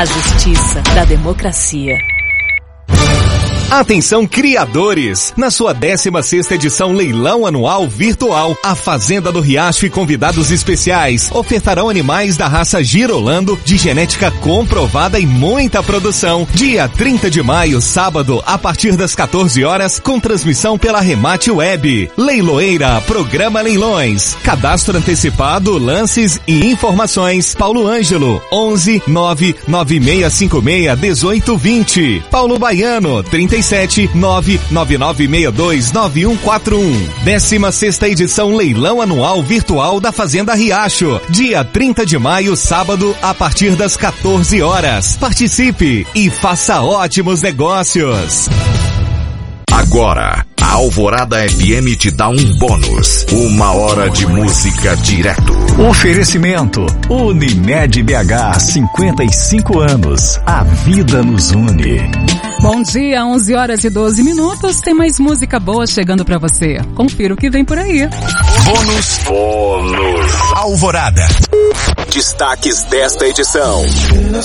A justiça da democracia. Atenção criadores! Na sua 16ª edição Leilão Anual Virtual, a Fazenda do Riacho e convidados especiais ofertarão animais da raça Girolando, de genética comprovada e muita produção. Dia 30 de maio, sábado, a partir das 14 horas, com transmissão pela Remate Web. Leiloeira, Programa Leilões. Cadastro antecipado, lances e informações. Paulo Ângelo, 11 99656 1820. Paulo Baiano, 37 99962 9141. 16ª edição Leilão Anual Virtual da Fazenda Riacho. Dia 30 de maio, sábado, a partir das 14 horas. Participe e faça ótimos negócios. Agora, a Alvorada FM te dá um bônus. 1 hora de música direto. Oferecimento Unimed BH, 55 anos. A vida nos une. Bom dia, 11 horas e 12 minutos. Tem mais música boa chegando pra você. Confira o que vem por aí. Bônus Alvorada. Destaques desta edição.